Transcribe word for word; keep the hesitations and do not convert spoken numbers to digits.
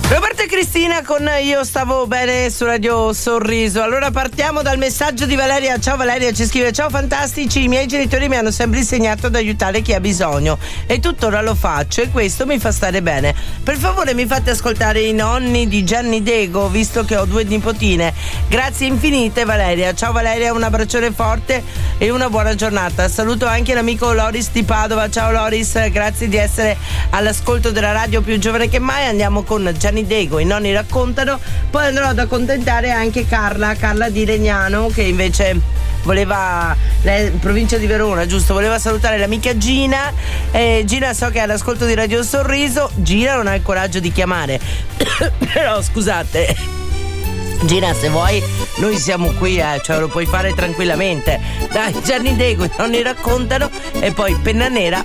Roberto e Cristina con Io stavo bene su Radio Sorriso. Allora partiamo dal messaggio di Valeria. Ciao Valeria, ci scrive: ciao fantastici, i miei genitori mi hanno sempre insegnato ad aiutare chi ha bisogno e tuttora lo faccio e questo mi fa stare bene. Per favore mi fate ascoltare I nonni di Gianni Dego, visto che ho due nipotine. Grazie infinite Valeria. Ciao Valeria, un abbraccione forte e una buona giornata. Saluto anche l'amico Loris di Padova. Ciao Loris, grazie di essere all'ascolto della radio più giovane che mai. Andiamo con Gianni Dego, I nonni raccontano. Poi andrò ad accontentare anche Carla Carla di Legnano, che invece voleva, lei, provincia di Verona, giusto, voleva salutare l'amica Gina. eh, Gina so che è all'ascolto di Radio Sorriso. Gina non ha il coraggio di chiamare però scusate Gina, se vuoi noi siamo qui, eh, cioè lo puoi fare tranquillamente. Dai, Gianni Dego, I nonni raccontano, e poi Penna Nera